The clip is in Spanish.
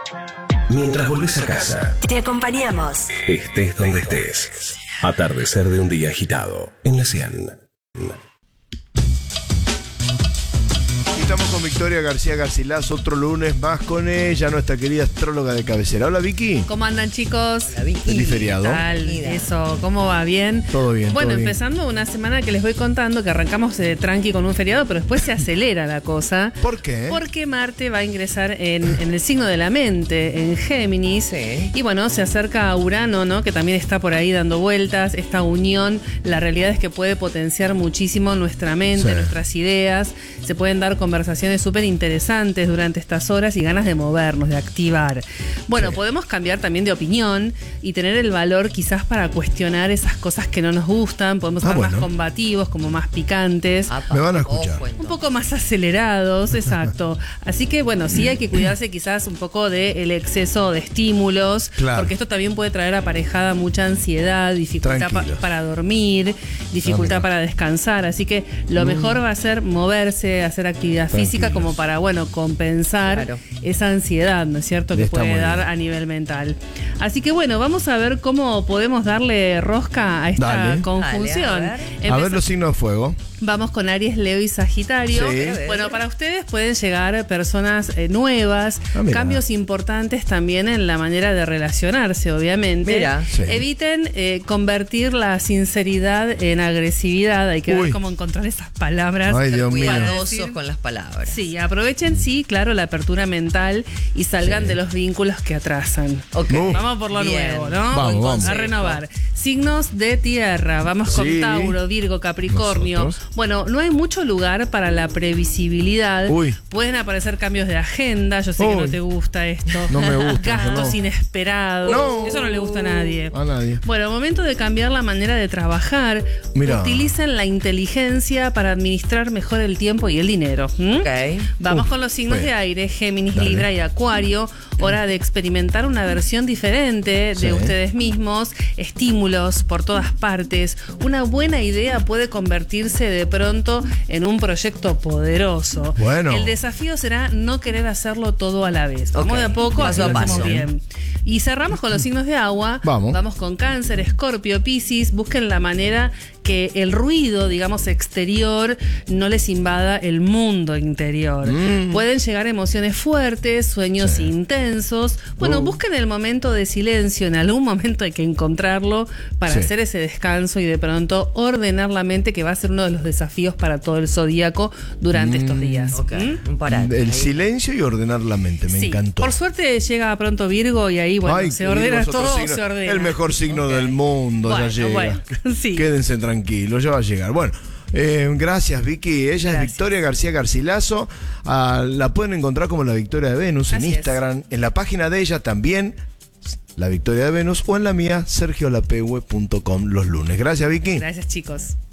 Mientras volvés a casa, Te acompañamos. estés donde estés. Atardecer de un día agitado en la 100. Estamos con Victoria García Garcilaso, otro lunes más con ella, nuestra querida astróloga de cabecera. Hola, Vicky. ¿Cómo andan, chicos? Feliz feriado. ¿Qué tal? Eso, ¿cómo va? ¿Bien? Todo bien. Bueno, todo bien. empezando una semana que les voy contando que arrancamos tranqui con un feriado, pero después se acelera la cosa. ¿Por qué? Porque Marte va a ingresar en el signo de la mente, en Géminis. Sí. Y bueno, se acerca a Urano, ¿no? Que también está por ahí dando vueltas. Esta unión, la realidad es que puede potenciar muchísimo nuestra mente, Sí. nuestras ideas. Se pueden dar conversaciones súper interesantes durante estas horas y ganas de movernos, de activar. Bueno, Sí. podemos cambiar también de opinión y tener el valor quizás para cuestionar esas cosas que no nos gustan. Podemos ser más bueno. combativos, como más picantes. Apa, Me van a escuchar. ojo, Un entonces. poco más acelerados, exacto. Así que bueno, sí hay que cuidarse quizás un poco del exceso de estímulos, Claro. porque esto también puede traer aparejada mucha ansiedad, dificultad Tranquilos. para dormir, dificultad mira. para descansar. Así que lo mejor va a ser moverse, hacer actividad física como para, bueno, compensar Claro. esa ansiedad, ¿no es cierto?, que Está puede muy dar bien. a nivel mental. Así que bueno, vamos a ver cómo podemos darle rosca a esta Dale. conjunción. Dale, A ver los signos de fuego. Vamos con Aries, Leo y Sagitario. Sí. Bueno, para ustedes pueden llegar personas nuevas, Ah, mira. cambios importantes también en la manera de relacionarse, obviamente. Mira. Sí. Eviten convertir la sinceridad en agresividad. Hay que Uy. ver cómo encontrar esas palabras. Ay, Dios mío. para Cuidadosos decir. con las palabras. Sí, aprovechen, sí, claro, la apertura mental y salgan de los vínculos que atrasan. Ok. Vamos por lo Bien. nuevo, ¿no? Vamos, Buen vamos. A consejo. renovar. Signos de tierra. Vamos con Sí. Tauro, Virgo, Capricornio. Nosotros. Bueno, no hay mucho lugar para la previsibilidad. Uy. Pueden aparecer cambios de agenda. Yo sé que Uy. no te gusta esto. No me gusta, Gastos no. inesperados. No. Eso no le gusta a nadie. A nadie. Bueno, momento de cambiar la manera de trabajar. Mira. Utilicen la inteligencia para administrar mejor el tiempo y el dinero. ¿Mm? Ok. Vamos Uf, con los signos bueno. de aire, Géminis, Dale. Libra y Acuario. Hora de experimentar una versión diferente Sí. de ustedes mismos, estímulos por todas partes. Una buena idea puede convertirse de pronto en un proyecto poderoso. Bueno. El desafío será no querer hacerlo todo a la vez. Vamos Ok. de a poco, Paso así a lo hacemos paso. bien. Y cerramos con los signos de agua. Vamos. Vamos con Cáncer, Escorpio, Piscis. Busquen la manera que el ruido, digamos, exterior no les invada el mundo interior. Pueden llegar emociones fuertes, sueños intensos. Bueno, busquen el momento de silencio. En algún momento hay que encontrarlo para Sí. hacer ese descanso y de pronto ordenar la mente, que va a ser uno de los desafíos para todo el zodíaco durante estos días. Ok. ¿Mm? Un parate. El ahí. silencio y ordenar la mente, me Sí. encantó. Por suerte llega pronto Virgo y ahí, bueno, Ay, se que ordena Virgo es otro todo, signo, se ordena. el mejor signo del mundo, Bueno, ya llega. bueno, sí. Quédense tranquilos, ya va a llegar. Bueno, gracias Vicky. Ella es Gracias. Victoria García Garcilaso. La pueden encontrar como la Victoria de Venus en Así es. Instagram. En la página de ella también, la Victoria de Venus, o en la mía, sergiolapegue.com los lunes. Gracias Vicky. Gracias, chicos.